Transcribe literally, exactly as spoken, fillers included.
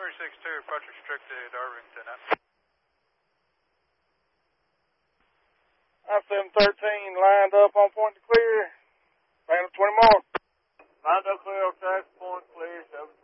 three six two, approach restricted, Irvington. I seven thirteen, lined up on point to clear. Ran up twenty more. Lined up clear, tax point clear, seven